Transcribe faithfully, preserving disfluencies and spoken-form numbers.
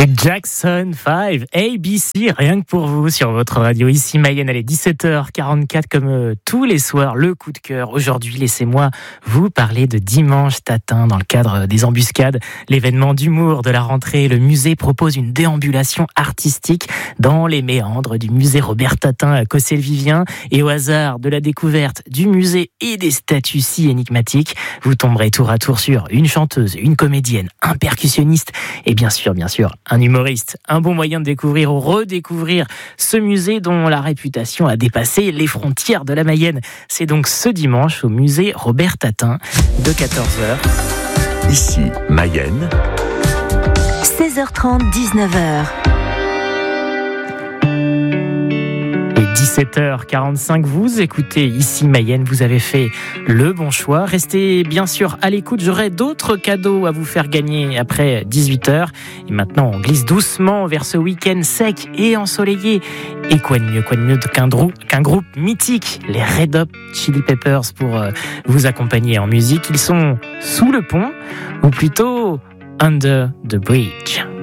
Jackson five, A B C, rien que pour vous sur votre radio. Ici Mayenne, elle est dix-sept heures quarante-quatre comme euh, tous les soirs, le coup de cœur. Aujourd'hui, laissez-moi vous parler de Dimanche Tatin dans le cadre des Embuscades, l'événement d'humour de la rentrée. Le musée propose une déambulation artistique dans les méandres du musée Robert Tatin à Cossé-le-Vivien. Et au hasard de la découverte du musée et des statues si énigmatiques, vous tomberez tour à tour sur une chanteuse, une comédienne, un percussionniste et bien sûr, bien sûr, un humoriste. Un bon moyen de découvrir ou redécouvrir ce musée dont la réputation a dépassé les frontières de la Mayenne. C'est donc ce dimanche au musée Robert Tatin de quatorze heures. Ici Mayenne. seize heures trente, dix-neuf heures. dix-sept heures quarante-cinq, vous écoutez Ici Mayenne, vous avez fait le bon choix. Restez bien sûr à l'écoute, j'aurai d'autres cadeaux à vous faire gagner après dix-huit heures. Et maintenant, on glisse doucement vers ce week-end sec et ensoleillé. Et quoi de mieux, quoi de mieux qu'un, drou- qu'un groupe mythique, les Red Hot Chili Peppers, pour euh, vous accompagner en musique. Ils sont sous le pont, ou plutôt Under the Bridge.